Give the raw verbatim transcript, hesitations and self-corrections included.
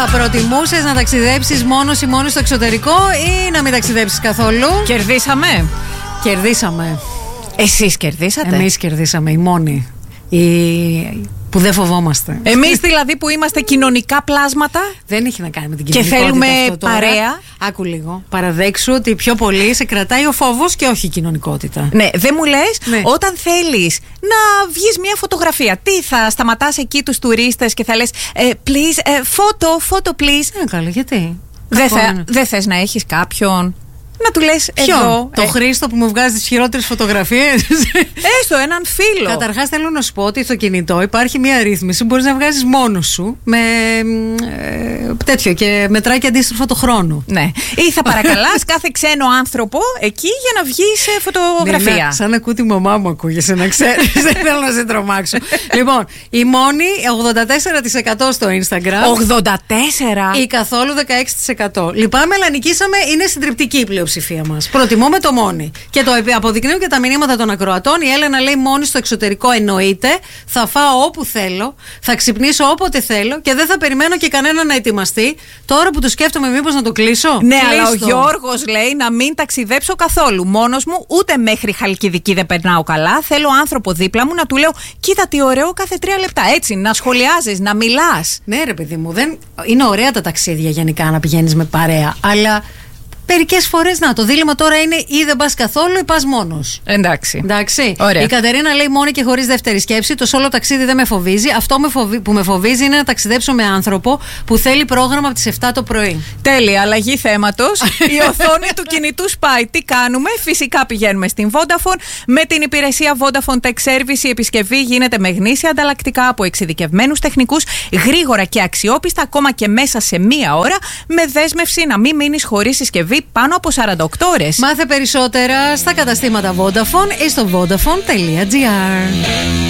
Θα προτιμούσες να ταξιδέψεις μόνος ή μόνη στο εξωτερικό ή να μην ταξιδέψεις καθόλου? Κερδίσαμε. Κερδίσαμε. Εσείς κερδίσατε. Εμείς κερδίσαμε, οι μόνοι. Οι... που δεν φοβόμαστε. Εμείς δηλαδή που είμαστε κοινωνικά πλάσματα. Δεν έχει να κάνει με την κοινωνικότητα. Και θέλουμε αυτό τώρα. παρέα. Άκου λίγο. Παραδέξου ότι πιο πολύ σε κρατάει ο φόβος και όχι η κοινωνικότητα. Ναι, δεν μου λες, ναι. Όταν θέλεις να βγεις μια φωτογραφία, τι θα σταματάς εκεί τους τουρίστες και θα λες ε, please, ε, photo, photo please. Ναι, καλά, γιατί. Δεν θε, δε θες να έχεις κάποιον να του λες εδώ. Το ε, Χρήστο που μου βγάζει τις χειρότερες φωτογραφίες. Έστω έναν φίλο. Καταρχάς θέλω να σου πω ότι στο κινητό υπάρχει μια ρύθμιση που μπορείς να βγάζεις μόνος σου με ε, τέτοιο και μετράει και αντίστροφο το χρόνο. Ναι. Ή θα παρακαλάς κάθε ξένο άνθρωπο εκεί για να βγει σε φωτογραφία. Ναι, ναι, σαν ακούει τη μαμά μου ακούγεσαι να ξέρεις. Δεν θέλω να σε τρομάξω. Λοιπόν, η μόνη ογδόντα τέσσερα τοις εκατό στο Instagram. ογδόντα τέσσερα Ή καθόλου δεκαέξι τοις εκατό. Λυπάμαι, αλλά νικήσαμε, είναι συντριπτική η πλειοψηφία μας. Προτιμούμε το μόνη. Και το αποδεικνύουν και τα μηνύματα των ακροατών. Η Έλενα λέει μόνη στο εξωτερικό εννοείται. Θα φάω όπου θέλω. Θα ξυπνήσω όποτε θέλω. Και δεν θα περιμένω και κανένα να ετοιμαστεί. Τώρα που το σκέφτομαι, μήπως να το κλείσω. Ναι, Κλείστο. αλλά ο Γιώργος λέει να μην ταξιδέψω καθόλου. Μόνος μου, ούτε μέχρι Χαλκιδική δεν περνάω καλά. Θέλω άνθρωπο δίπλα μου να του λέω: κοίτα τι ωραίο κάθε τρία λεπτά. Έτσι, να σχολιάζεις, να μιλάς. Ναι, ρε παιδί μου, δεν... είναι ωραία τα ταξίδια γενικά να πηγαίνεις με παρέα. Αλλά. Μερικές φορές, να, το δίλημμα τώρα είναι ή δεν πας καθόλου ή πας μόνος. Εντάξει. Εντάξει. Ωραία. Η Κατερίνα λέει μόνη και χωρίς δεύτερη σκέψη. Το σόλο ταξίδι δεν με φοβίζει. Αυτό με φοβι... που με φοβίζει είναι να ταξιδέψω με άνθρωπο που θέλει πρόγραμμα από τις επτά το πρωί. Τέλεια, αλλαγή θέματος. Η οθόνη του κινητού σπάει. Τι κάνουμε? Φυσικά πηγαίνουμε στην Vodafone. Με την υπηρεσία Vodafone Tech Service η επισκευή γίνεται με γνήσια ανταλλακτικά από εξειδικευμένους τεχνικούς, γρήγορα και αξιόπιστα, ακόμα και μέσα σε μία ώρα, με δέσμευση να μην μείνεις χωρίς συσκευή πάνω από σαράντα οκτώ ώρες. Μάθε περισσότερα στα καταστήματα Vodafone ή στο vodafone τελεία gr.